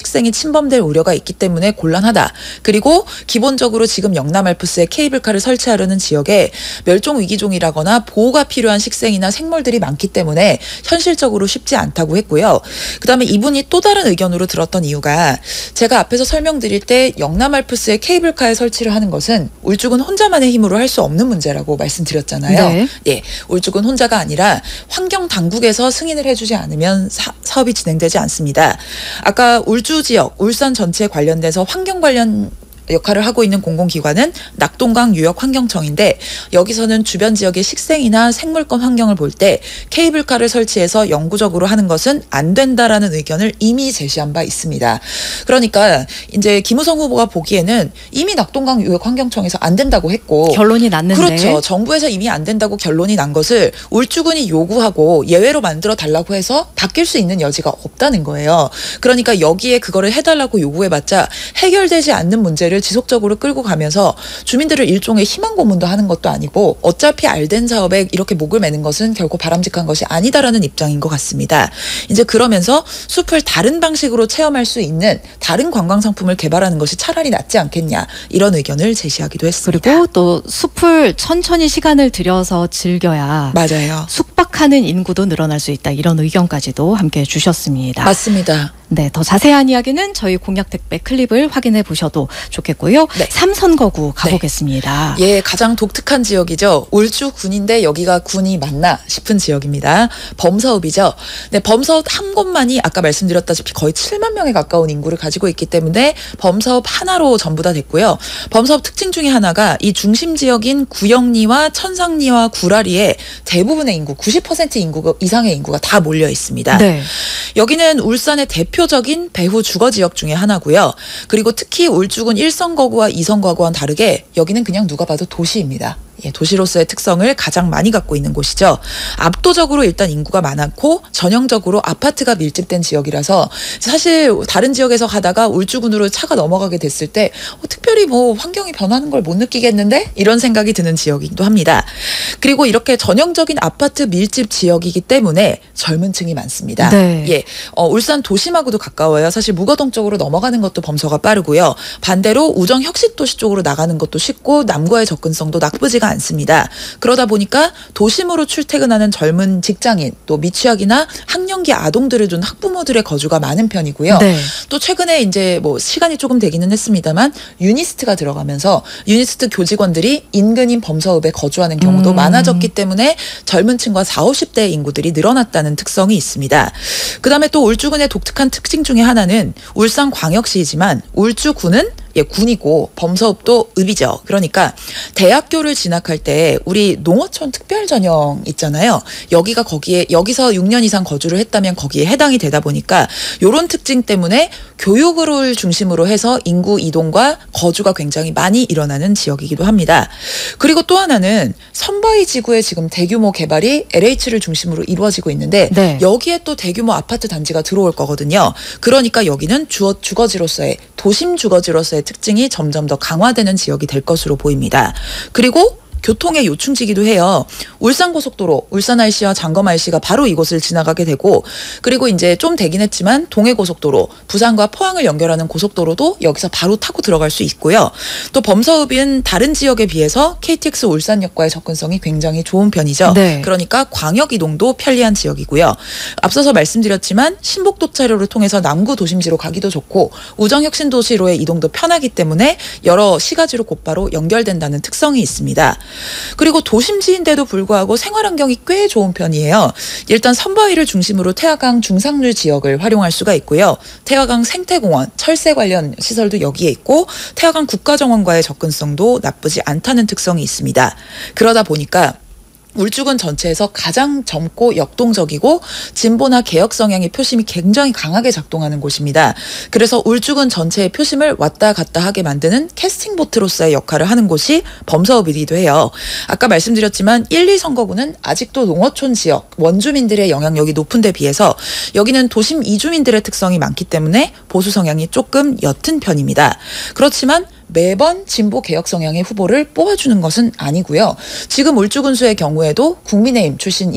식생이 침범될 우려가 있기 때문에 곤란하다. 그리고 기본적으로 지금 영남알프스에 케이블카를 설치하려는 지역에 멸종위기종이라거나 보호가 필요한 식생이나 생물들이 많기 때문에 현실적으로 쉽지 않다고 했고요. 그다음에 이분이 또 다른 의견으로 들었던 이유가 제가 앞에서 설명드릴 때 영남알프스에 케이블카에 설치를 하는 것은 울주군 혼자만의 힘으로 할 수 없는 문제라고 말씀드렸잖아요. 네. 예, 울주군 혼자가 아니라 환경 당국에서 승인을 해주지 않으면 사업이 진행되지 않습니다. 아까 울주 지역, 울산 전체에 관련돼서 환경 관련 역할을 하고 있는 공공기관은 낙동강 유역환경청인데 여기서는 주변 지역의 식생이나 생물권 환경을 볼 때 케이블카를 설치해서 영구적으로 하는 것은 안 된다라는 의견을 이미 제시한 바 있습니다. 그러니까 이제 김우성 후보가 보기에는 이미 낙동강 유역환경청에서 안 된다고 했고 결론이 났는데 그렇죠. 정부에서 이미 안 된다고 결론이 난 것을 울주군이 요구하고 예외로 만들어 달라고 해서 바뀔 수 있는 여지가 없다는 거예요. 그러니까 여기에 그거를 해달라고 요구해봤자 해결되지 않는 문제를 지속적으로 끌고 가면서 주민들을 일종의 희망 고문도 하는 것도 아니고 어차피 알된 사업에 이렇게 목을 매는 것은 결코 바람직한 것이 아니다라는 입장인 것 같습니다. 이제 그러면서 숲을 다른 방식으로 체험할 수 있는 다른 관광 상품을 개발하는 것이 차라리 낫지 않겠냐 이런 의견을 제시하기도 했습니다. 그리고 또 숲을 천천히 시간을 들여서 즐겨야 맞아요. 숙박하는 인구도 늘어날 수 있다. 이런 의견까지도 함께 주셨습니다. 맞습니다. 네, 더 자세한 이야기는 저희 공약택배 클립을 확인해 보셔도 좋겠고요. 네. 삼선거구 가보겠습니다. 예, 가장 독특한 지역이죠. 울주군인데 여기가 군이 맞나 싶은 지역입니다. 범서읍이죠. 네, 범서읍 한 곳만이 아까 말씀드렸다시피 거의 7만 명에 가까운 인구를 가지고 있기 때문에 범서읍 하나로 전부 다 됐고요. 범서읍 특징 중에 하나가 이 중심 지역인 구영리와 천상리와 구라리에 대부분의 인구, 90% 인구 이상의 인구가 다 몰려 있습니다. 네. 여기는 울산의 대표적인 배후 주거 지역 중에 하나고요. 그리고 특히 울주군 1선거구와 2선거구와는 다르게 여기는 그냥 누가 봐도 도시입니다. 예, 도시로서의 특성을 가장 많이 갖고 있는 곳이죠. 압도적으로 일단 인구가 많았고 전형적으로 아파트가 밀집된 지역이라서 사실 다른 지역에서 가다가 울주군으로 차가 넘어가게 됐을 때 특별히 뭐 환경이 변하는 걸 못 느끼겠는데? 이런 생각이 드는 지역이기도 합니다. 그리고 이렇게 전형적인 아파트 밀집 지역이기 때문에 젊은 층이 많습니다. 네. 예, 울산 도심하고도 가까워요. 사실 무거동 쪽으로 넘어가는 것도 범서가 빠르고요. 반대로 우정 혁신도시 쪽으로 나가는 것도 쉽고 남과의 접근성도 나쁘지가 않습니다. 그러다 보니까 도심으로 출퇴근하는 젊은 직장인 또 미취학이나 학령기 아동들을 둔 학부모들의 거주가 많은 편이고요. 네. 또 최근에 이제 뭐 시간이 조금 되기는 했습니다만 유니스트가 들어가면서 유니스트 교직원들이 인근인 범서읍에 거주하는 경우도 많아졌기 때문에 젊은 층과 40, 50대 인구들이 늘어났다는 특성이 있습니다. 그다음에 또 울주군의 독특한 특징 중에 하나는 울산광역시이지만 울주군은 군이고 범서읍도 읍이죠. 그러니까 대학교를 진학할 때 우리 농어촌 특별전형 있잖아요. 여기서 6년 이상 거주를 했다면 거기에 해당이 되다 보니까 이런 특징 때문에 교육을 중심으로 해서 인구 이동과 거주가 굉장히 많이 일어나는 지역이기도 합니다. 그리고 또 하나는 선바위 지구의 지금 대규모 개발이 LH를 중심으로 이루어지고 있는데 네. 여기에 또 대규모 아파트 단지가 들어올 거거든요. 그러니까 여기는 주거지로서의 도심 주거지로서의 특징이 점점 더 강화되는 지역이 될 것으로 보입니다. 그리고 교통의 요충지기도 해요. 울산고속도로, 울산-RC와 장검-RC가 바로 이곳을 지나가게 되고 그리고 이제 좀 되긴 했지만 동해고속도로, 부산과 포항을 연결하는 고속도로도 여기서 바로 타고 들어갈 수 있고요. 또 범서읍은 다른 지역에 비해서 KTX 울산역과의 접근성이 굉장히 좋은 편이죠. 네. 그러니까 광역 이동도 편리한 지역이고요. 앞서서 말씀드렸지만 신복도차로를 통해서 남구 도심지로 가기도 좋고 우정혁신도시로의 이동도 편하기 때문에 여러 시가지로 곧바로 연결된다는 특성이 있습니다. 그리고 도심지인데도 불구하고 생활환경이 꽤 좋은 편이에요. 일단 선바위를 중심으로 태화강 중상류 지역을 활용할 수가 있고요. 태화강 생태공원, 철새 관련 시설도 여기에 있고 태화강 국가정원과의 접근성도 나쁘지 않다는 특성이 있습니다. 그러다 보니까 울주군 전체에서 가장 젊고 역동적이고 진보나 개혁 성향의 표심이 굉장히 강하게 작동하는 곳입니다. 그래서 울주군 전체의 표심을 왔다 갔다 하게 만드는 캐스팅보트로서의 역할을 하는 곳이 범서읍이기도 해요. 아까 말씀드렸지만 1, 2선거구는 아직도 농어촌 지역, 원주민들의 영향력이 높은 데 비해서 여기는 도심 이주민들의 특성이 많기 때문에 보수 성향이 조금 옅은 편입니다. 그렇지만 매번 진보 개혁 성향의 후보를 뽑아주는 것은 아니고요. 지금 울주군수의 경우에도 국민의힘 출신이었다.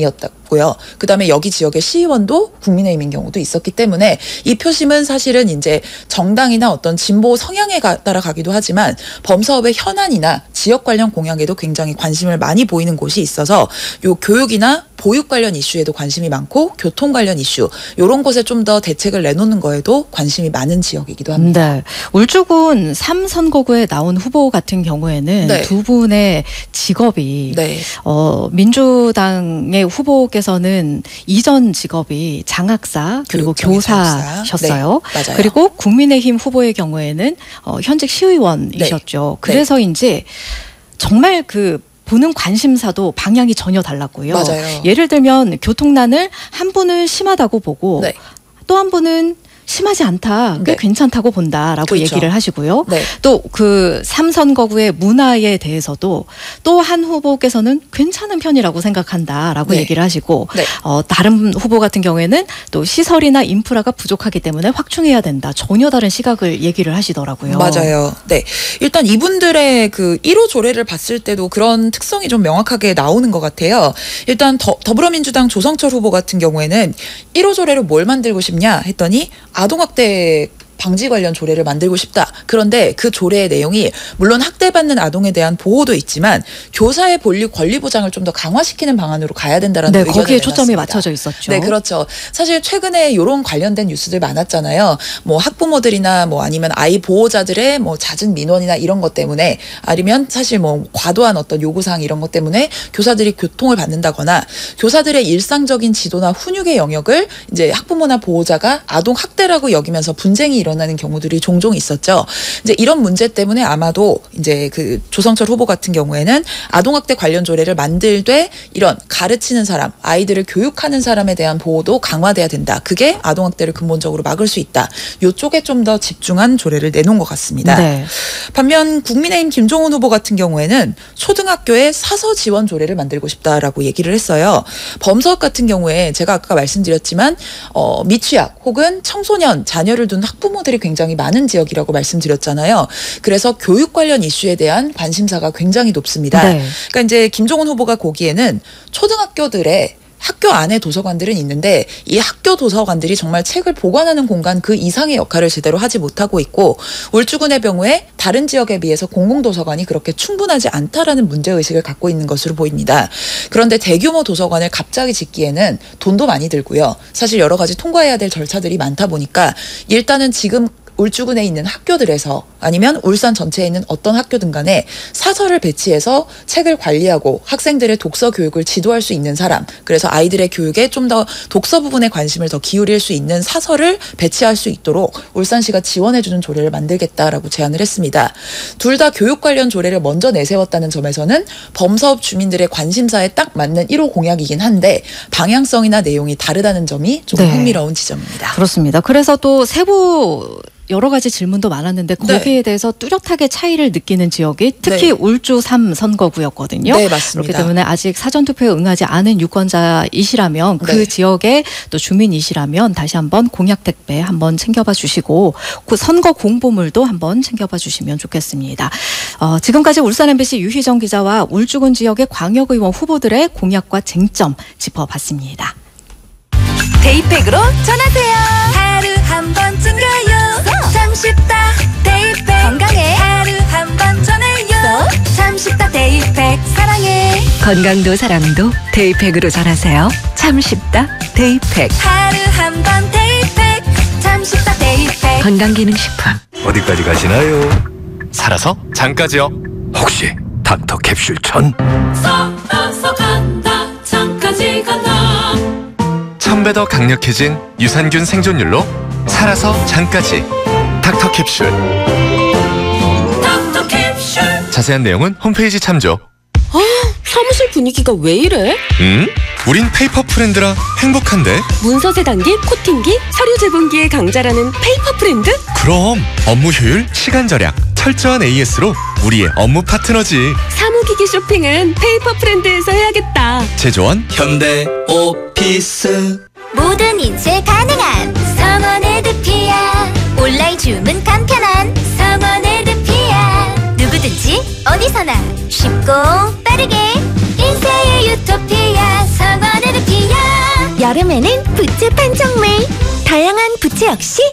고요. 그다음에 여기 지역의 시의원도 국민의힘인 경우도 있었기 때문에 이 표심은 사실은 이제 정당이나 어떤 진보 성향에 따라 가기도 하지만 범사업의 현안이나 지역 관련 공약에도 굉장히 관심을 많이 보이는 곳이 있어서 요 교육이나 보육 관련 이슈에도 관심이 많고 교통 관련 이슈 이런 곳에 좀 더 대책을 내놓는 거에도 관심이 많은 지역이기도 합니다. 네. 울주군 3선거구에 나온 후보 같은 경우에는 네. 두 분의 직업이 네. 민주당의 후보께서는 이전 직업이 장학사 그리고 교사셨어요. 네, 맞아요. 그리고 국민의힘 후보의 경우에는 현직 시의원이셨죠. 네. 그래서인지 정말 그 보는 관심사도 방향이 전혀 달랐고요. 맞아요. 예를 들면 교통난을 한 분은 심하다고 보고 네. 또 한 분은 심하지 않다, 꽤 네. 괜찮다고 본다라고 그렇죠. 얘기를 하시고요. 네. 또 그 3선거구의 문화에 대해서도 또 한 후보께서는 괜찮은 편이라고 생각한다라고 네. 얘기를 하시고 네. 다른 후보 같은 경우에는 또 시설이나 인프라가 부족하기 때문에 확충해야 된다. 전혀 다른 시각을 얘기를 하시더라고요. 맞아요. 네. 일단 이분들의 그 1호 조례를 봤을 때도 그런 특성이 좀 명확하게 나오는 것 같아요. 일단 더불어민주당 조성철 후보 같은 경우에는 1호 조례로 뭘 만들고 싶냐 했더니 아동학대 방지 관련 조례를 만들고 싶다. 그런데 그 조례의 내용이 물론 학대받는 아동에 대한 보호도 있지만 교사의 권리 보장을 좀 더 강화시키는 방안으로 가야 된다라는 네, 의견을 거기에 초점이 내놨습니다. 맞춰져 있었죠. 네, 그렇죠. 사실 최근에 이런 관련된 뉴스들 많았잖아요. 뭐 학부모들이나 뭐 아니면 아이 보호자들의 뭐 잦은 민원이나 이런 것 때문에 아니면 사실 뭐 과도한 어떤 요구사항 이런 것 때문에 교사들이 교통을 받는다거나 교사들의 일상적인 지도나 훈육의 영역을 이제 학부모나 보호자가 아동 학대라고 여기면서 분쟁이 일어나는 경우들이 종종 있었죠. 이제 이런 문제 때문에 아마도 이제 그 조성철 후보 같은 경우에는 아동학대 관련 조례를 만들되 이런 가르치는 사람, 아이들을 교육하는 사람에 대한 보호도 강화돼야 된다. 그게 아동학대를 근본적으로 막을 수 있다. 이쪽에 좀 더 집중한 조례를 내놓은 것 같습니다. 네. 반면 국민의힘 김종훈 후보 같은 경우에는 초등학교에 사서 지원 조례를 만들고 싶다라고 얘기를 했어요. 범사업 같은 경우에 제가 아까 말씀드렸지만 미취학 혹은 청소년 자녀를 둔 학부모들이 굉장히 많은 지역이라고 말씀드렸잖아요. 그래서 교육 관련 이슈에 대한 관심사가 굉장히 높습니다. 네. 그러니까 이제 김종훈 후보가 보기에는 초등학교들의 학교 안에 도서관들은 있는데 이 학교 도서관들이 정말 책을 보관하는 공간 그 이상의 역할을 제대로 하지 못하고 있고 울주군의 경우에 다른 지역에 비해서 공공도서관이 그렇게 충분하지 않다라는 문제의식을 갖고 있는 것으로 보입니다. 그런데 대규모 도서관을 갑자기 짓기에는 돈도 많이 들고요. 사실 여러 가지 통과해야 될 절차들이 많다 보니까 일단은 지금 울주군에 있는 학교들에서 아니면 울산 전체에 있는 어떤 학교든 간에 사서를 배치해서 책을 관리하고 학생들의 독서 교육을 지도할 수 있는 사람, 그래서 아이들의 교육에 좀 더 독서 부분에 관심을 더 기울일 수 있는 사서를 배치할 수 있도록 울산시가 지원해주는 조례를 만들겠다라고 제안을 했습니다. 둘 다 교육 관련 조례를 먼저 내세웠다는 점에서는 범사업 주민들의 관심사에 딱 맞는 1호 공약이긴 한데 방향성이나 내용이 다르다는 점이 좀 네. 흥미로운 지점입니다. 그렇습니다. 그래서 또 세부 여러 가지 질문도 많았는데 거기에 대해서 뚜렷하게 차이를 느끼는 지역이 특히 네. 울주 3선거구였거든요. 네, 맞습니다. 그렇기 때문에 아직 사전투표에 응하지 않은 유권자이시라면 그 네. 지역의 또 주민이시라면 다시 한번 공약 택배 한번 챙겨봐 주시고 그 선거 공보물도 한번 챙겨봐 주시면 좋겠습니다. 지금까지 울산 MBC 유희정 기자와 울주군 지역의 광역의원 후보들의 공약과 쟁점 짚어봤습니다. 데이팩으로 전하세요. 하루 한 번 챙겨요. 참 쉽다 데이팩. 건강해 하루 한 번 전해요. 참 쉽다 데이팩. 사랑해 건강도 사랑도 데이팩으로 전하세요. 참 쉽다 데이팩. 하루 한 번 데이팩. 참 쉽다 데이팩. 건강기능식품. 어디까지 가시나요? 살아서 장까지요. 혹시 닥터 캡슐 천? 살아서 간다 장까지 간다. 1000배 더 강력해진 유산균 생존율로 살아서 장까지 닥터 캡슐. 닥터 캡슐. 자세한 내용은 홈페이지 참조. 사무실 분위기가 왜 이래? 우린 페이퍼 프렌드라 행복한데. 문서 세단기, 코팅기, 서류 제본기의 강자라는 페이퍼 프렌드? 그럼 업무 효율, 시간 절약, 철저한 AS로 우리의 업무 파트너지. 사무기기 쇼핑은 페이퍼 프렌드에서 해야겠다. 제조원 현대 오피스. 모든 인쇄 가능한 성원 에드피아. 온라인 주문 간편한 성원 에드피아. 누구든지 어디서나 쉽고 빠르게 인쇄의 유토피아 성원 에드피아. 여름에는 부채 판촉물. 다양한 부채 역시